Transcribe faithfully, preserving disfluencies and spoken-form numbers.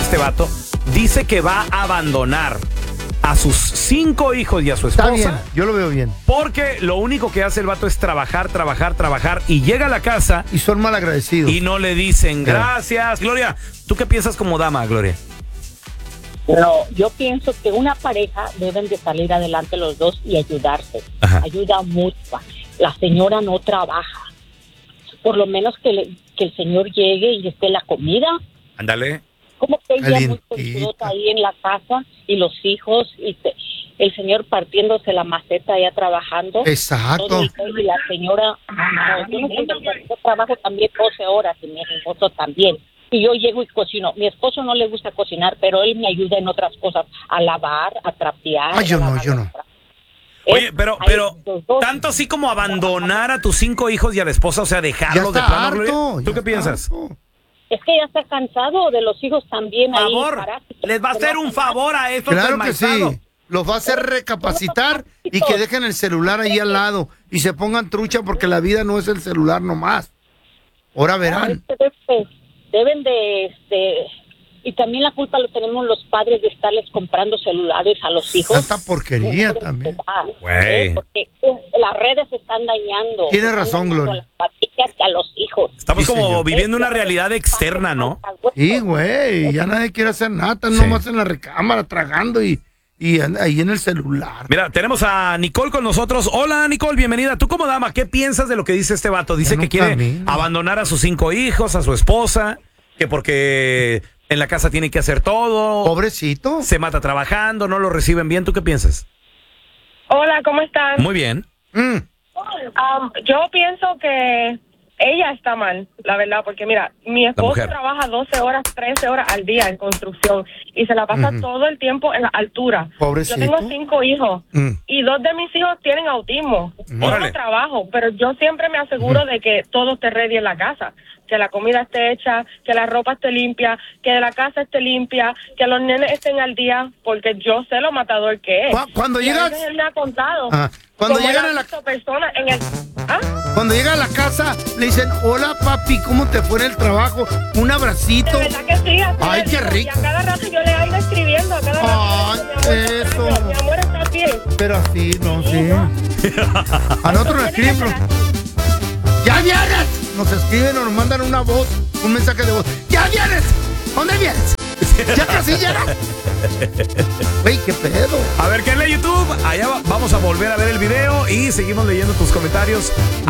este vato. Dice que va a abandonar a sus cinco hijos y a su esposa. Está bien, yo lo veo bien. Porque lo único que hace el vato es trabajar, trabajar, trabajar. Y llega a la casa. Y son mal agradecidos. Y no le dicen gracias. Gloria, ¿tú qué piensas como dama, Gloria? No, yo pienso que una pareja deben de salir adelante los dos y ayudarse. Ajá. Ayuda mutua. La señora no trabaja. Por lo menos que, le, que el señor llegue y esté la comida. Ándale. Como que ella muy Calientita. conchuda ahí en la casa y los hijos y te, el señor partiéndose la maceta allá trabajando. Exacto. Todo el día, y la señora, no, yo, no puedo, yo trabajo también doce horas y mi esposo también. Y yo llego y cocino. Mi esposo no le gusta cocinar, pero él me ayuda en otras cosas, a lavar, a trapear. Ah, yo a no, lavar yo los no. trastes. Oye, Es- pero, ahí pero, los dos. tanto así como abandonar a tus cinco hijos y a la esposa, o sea, Ya dejarlos de está plano, Gloria. harto. ¿Tú ya qué está piensas? harto. Es que ya está cansado de los hijos también. Por ahí favor, parásitos, les va a que hacer no un hacen nada. favor a estos Claro que desmaizados. sí. Los va a hacer recapacitar y que dejen el celular ahí al lado y se pongan trucha porque la vida no es el celular nomás. Ahora verán. Deben, deben de, de... Y también la culpa lo tenemos los padres de estarles comprando celulares a los hijos. Tanta porquería No también. Güey. ¿eh? Porque eh, las redes se están dañando. Tienes Están razón, dañando Gloria. A las familias y a los hijos. Estamos Sí, como señor. viviendo una realidad externa, ¿no? Sí, güey, ya nadie quiere hacer nada, están Sí. nomás en la recámara tragando y, y an- ahí en el celular. Mira, tenemos a Nicole con nosotros. Hola, Nicole, bienvenida. Tú como dama, ¿qué piensas de lo que dice este vato? Dice Ya que no quiere camina. abandonar a sus cinco hijos, a su esposa, que porque en la casa tiene que hacer todo, Pobrecito. se mata trabajando, no lo reciben bien. ¿Tú qué piensas? Hola, ¿cómo están? Muy bien. Mm, Um, yo pienso que ella está mal, la verdad, porque mira, mi esposo mujer. trabaja doce horas, trece horas al día en construcción y se la pasa Ujú. todo el tiempo en la altura. Pobrecito. Yo tengo cinco hijos mm. y dos de mis hijos tienen autismo. Yo Órale. no trabajo, pero yo siempre me aseguro de que todo esté ready en la casa. Que la comida esté hecha, que la ropa esté limpia, que la casa esté limpia, que los nenes estén al día, porque yo sé lo matador que es. Cu- cuando Y a llegas- veces él me ha contado. Ajá. Cuando cómo él llegan ha a la- visto personas en el... ¿Ah? Cuando llega a la casa, le dicen, hola papi, ¿cómo te fue en el trabajo? Un abracito. De verdad que sí, así Ay, le qué digo. rico. Y a cada rato yo le ido escribiendo, a cada rato. Ay, yo le digo, eso. Mi amor, mi amor, ¿estás bien? Pero así, no, sí. A nosotros nos escriben, bro. ¡Ya vienes! Nos escriben o nos mandan una voz, un mensaje de voz. ¡Ya vienes! ¿Dónde vienes? ¿Ya casi llegas? Güey, qué pedo. A ver, ¿qué es la YouTube? Allá va- vamos a volver a ver el video y seguimos leyendo tus comentarios.